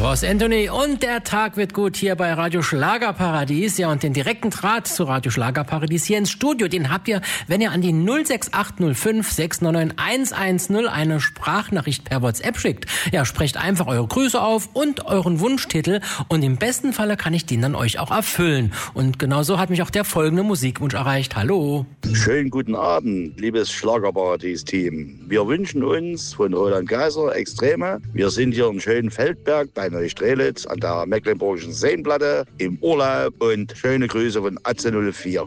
Ross Anthony und der Tag wird gut hier bei Radio Schlagerparadies. Ja, und den direkten Draht zu Radio Schlagerparadies hier ins Studio, den habt ihr, wenn ihr an die 06805 699 110 eine Sprachnachricht per WhatsApp schickt. Ja, sprecht einfach eure Grüße auf und euren Wunschtitel und im besten Falle kann ich den dann euch auch erfüllen. Und genauso hat mich auch der folgende Musikwunsch erreicht. Hallo. Schönen guten Abend, liebes Schlagerparadies-Team. Wir wünschen uns von Roland Kaiser Extreme. Wir sind hier im schönen Feldberg bei Neustrelitz an der Mecklenburgischen Seenplatte im Urlaub und schöne Grüße von Atze 04.